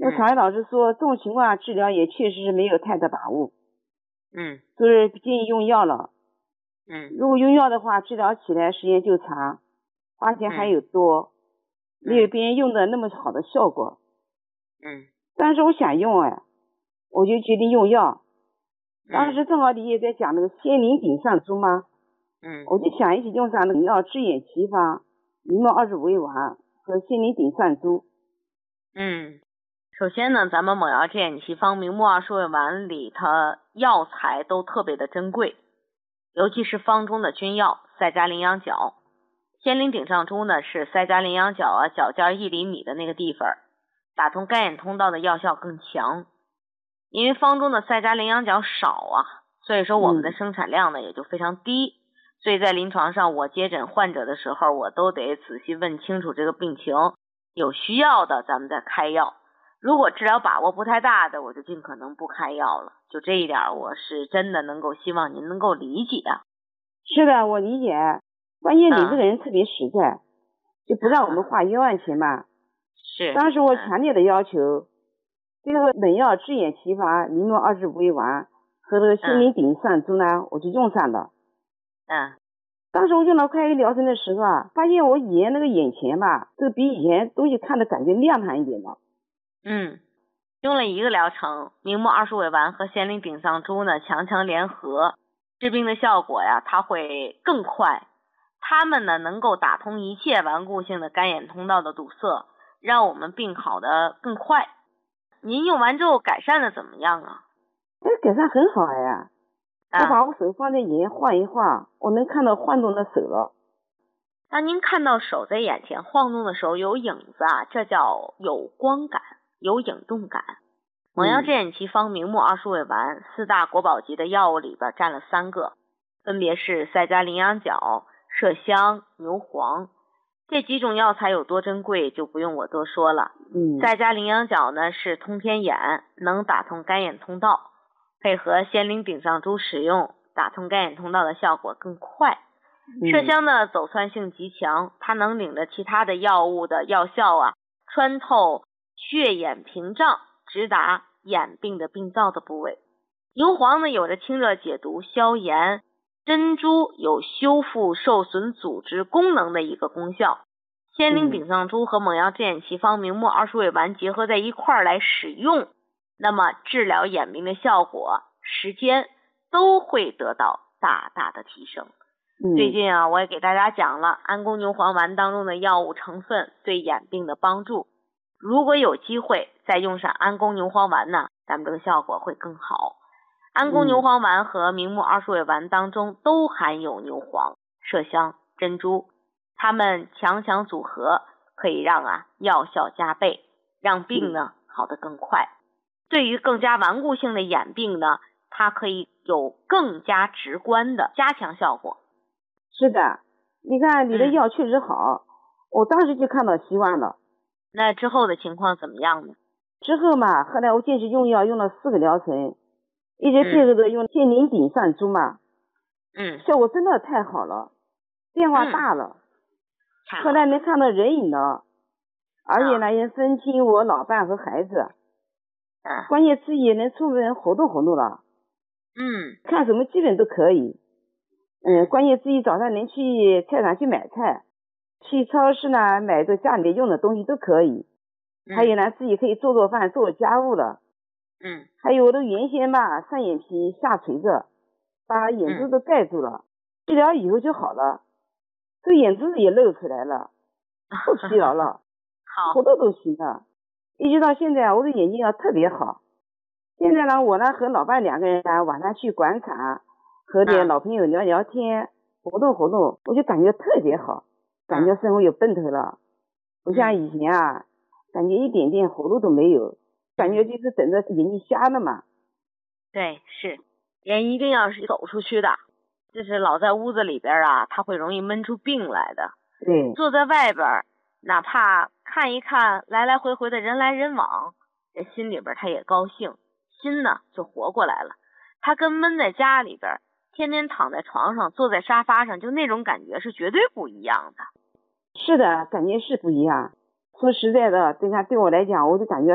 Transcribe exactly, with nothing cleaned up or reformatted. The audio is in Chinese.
那嗯常伟老师说，这种情况治疗也确实是没有太大把握， 嗯就是不建议用药了。 嗯如果用药的话，治疗起来时间就长，花钱还嗯有多，没有嗯别人用的那么好的效果。 嗯但是我想用哎，我就决定用药。当嗯时正好你也在讲那个仙灵顶上珠吗？ 嗯我就想一起用上那个药治眼奇方、明目二十五味丸和仙灵顶上珠。 嗯，首先呢，咱们某药治眼奇方、明目二十味丸里，它药材都特别的珍贵，尤其是方中的君药赛迦羚羊角。仙灵顶上珠呢是赛迦羚羊角啊角尖一厘米的那个地方，打通干眼通道的药效更强。因为方中的赛迦羚羊角少啊，所以说我们的生产量呢也就非常低。所以在临床上我接诊患者的时候，我都得仔细问清楚这个病情，有需要的咱们再开药，如果治疗把握不太大的，我就尽可能不开药了。就这一点我是真的能够希望您能够理解。 是的，我理解。关键你嗯这个人特别实在，就不让我们花冤枉钱嘛。 是。 当时我嗯强烈的要求，这个本药治眼奇方、明目二十五味丸和这个仙灵顶上珠呢，我就用上了。 嗯当时我用了快一个疗程的时候啊，发现我以前那个眼前吧，这个比以前东西看的感觉亮堂一点了。 嗯，用了一个疗程，明目二十五味丸和仙灵顶上珠呢强强联合，治病的效果呀，它会更快。它们呢能够打通一切顽固性的干眼通道的堵塞，让我们病好的更快。您用完之后改善的怎么样啊？ 哎，改善很好呀。 啊、 我把我手放在眼前晃一晃，我能看到晃动的手了。 当您看到手在眼前晃动的时候有影子啊，这叫有光感，有影动感。某药治眼奇方、明目二十五味丸四大国宝级的药物里边占了三个，分别是赛迦羚羊角、麝香、牛黄。这几种药材有多珍贵就不用我多说了。 嗯， 赛迦羚羊角呢是通天眼，能打通干眼通道，配合仙灵顶上珠使用，打通干眼通道的效果更快。麝香呢走窜性极强，它能领着其他的药物的药效啊，穿透血眼屏障，直达眼病的病灶的部位。牛黄呢有着清热解毒、消炎，珍珠有修复受损组织功能的一个功效。仙灵顶上珠和某药治眼奇方、明目二十五味丸结合在一块儿来使用，那么治疗眼病的效果、时间都会得到大大的提升。最近啊，我也给大家讲了安宫牛黄丸当中的药物成分对眼病的帮助。如果有机会再用上安宫牛黄丸呢，咱们这个效果会更好。安宫牛黄丸和明目二十味丸当中都含有牛黄、麝香、珍珠，它们强强组合，可以让啊药效加倍，让病呢好得更快。对于更加顽固性的眼病呢，它可以有更加直观的加强效果。 是的，你看你的药确实好，嗯、我当时就看到希望了。 那之后的情况怎么样呢？ 之后嘛，后来我坚持用药，用了四个疗程，一直配合着用仙灵顶上珠嘛， 嗯， 效果真的太好了，变化大了。嗯、后来能看到人影了，而且呢，也分清我老伴和孩子。 嗯， 关键自己也能出门活动活动了。 嗯， 看什么基本都可以。嗯，关键自己早上能去菜场去买菜，去超市呢买个家里面用的东西都可以。 嗯、 还有呢，自己可以做做饭，做做家务了。 嗯， 还有我的原先吧，上眼皮下垂着，把眼珠子盖住了，治疗以后就好了，这眼珠子也露出来了，不疲劳了， 好， 活动都行了。一直到现在，我的眼睛啊特别好。现在呢，我呢和老伴两个人呢晚上去广场和点老朋友聊聊天，活动活动，我就感觉特别好，感觉生活有奔头了。不像以前啊，感觉一点点活路都没有，感觉就是等着眼睛瞎了嘛。 对，是人一定要是走出去的，就是老在屋子里边啊，他会容易闷出病来的。 对， 坐在外边，哪怕看一看来来回回的人来人往，这心里边他也高兴，心呢就活过来了。他跟闷在家里边，天天躺在床上，坐在沙发上，就那种感觉是绝对不一样的。 是的，感觉是不一样。说实在的，对他对我来讲，我就感觉